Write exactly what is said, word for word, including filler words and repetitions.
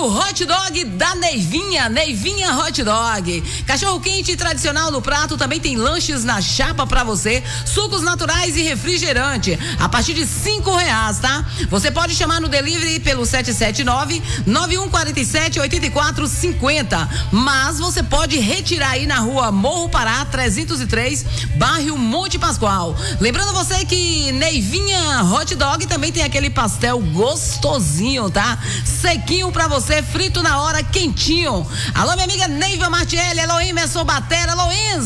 do hot dog da Neivinha, Neivinha Hot Dog. Cachorro quente tradicional no prato, também tem lanches na chapa pra você, sucos naturais e refrigerante, a partir de cinco reais, tá? Você pode chamar no delivery pelo sete sete nove, nove um quatro sete, oito quatro cinco zero, mas você pode retirar aí na rua Morro Pará, trezentos e três, bairro Monte Pascoal. Lembrando você que Neivinha Hot Dog também tem aquele pastel gostosinho, tá? Sequinho pra você, frito na hora, quentinho. Alô, minha amiga Neiva Martielli, alô, Emerson Batera, alô, Enzo.